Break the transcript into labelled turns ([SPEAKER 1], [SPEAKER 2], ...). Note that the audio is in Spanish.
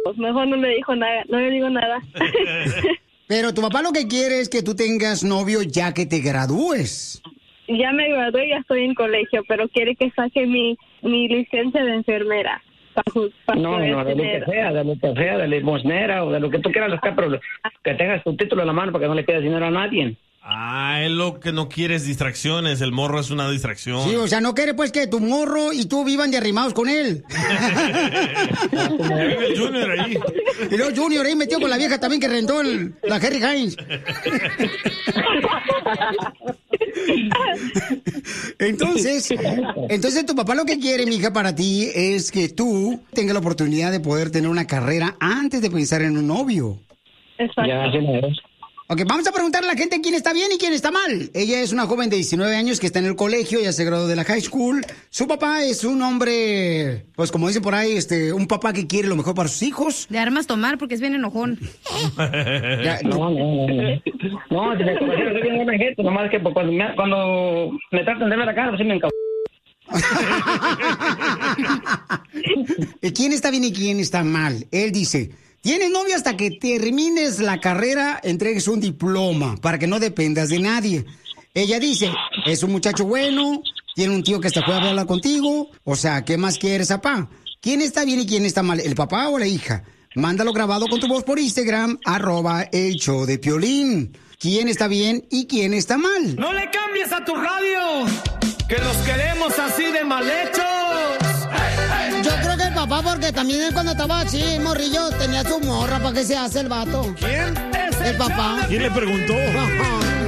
[SPEAKER 1] Pues mejor no le dijo nada, no le digo nada.
[SPEAKER 2] Pero tu papá lo que quiere es que tú tengas novio ya que te gradúes.
[SPEAKER 1] Ya me gradué, ya estoy en colegio, pero quiere que saque mi licencia de enfermera.
[SPEAKER 3] No, de lo que sea, de limosnera o de lo que tú quieras sacar, pero que tengas tu título en la mano para que no le pidas dinero a nadie.
[SPEAKER 4] Ah, él lo que no quiere es distracciones, el morro es una distracción.
[SPEAKER 2] Sí, o sea, no quiere pues que tu morro y tú vivan de arrimados con él.
[SPEAKER 4] El Junior ahí.
[SPEAKER 2] Y luego Junior ahí metió con la vieja también que rentó la Harry Hines. Entonces tu papá lo que quiere, mija, para ti es que tú tengas la oportunidad de poder tener una carrera antes de pensar en un novio.
[SPEAKER 1] Exacto.
[SPEAKER 3] Ya, así no es.
[SPEAKER 2] Ok, vamos a preguntarle a la gente quién está bien y quién está mal. Ella es una joven de 19 años que está en el colegio, ya se graduó de la high school. Su papá es un hombre, pues como dicen por ahí, un papá que quiere lo mejor para sus hijos.
[SPEAKER 5] De armas tomar porque es bien enojón.
[SPEAKER 3] No, si me conocieron, soy bien buena gente, nomás que cuando me tratan de ver acá, pues sí me encabro.
[SPEAKER 2] ¿Quién está bien y quién está mal? Él dice, tienes novio hasta que termines la carrera, entregues un diploma para que no dependas de nadie. Ella dice, es un muchacho bueno, tiene un tío que hasta puede hablar contigo. O sea, ¿qué más quieres, papá? ¿Quién está bien y quién está mal? ¿El papá o la hija? Mándalo grabado con tu voz por Instagram, @elshowdepiolín. ¿Quién está bien y quién está mal?
[SPEAKER 6] No le cambies a tu radio, que los queremos así de mal hechos.
[SPEAKER 2] Yo creo que el papá, porque también él cuando estaba así, morrillo, tenía su morra. ¿Para qué se hace el vato?
[SPEAKER 6] ¿Quién es
[SPEAKER 2] el papá?
[SPEAKER 4] ¿Quién le preguntó?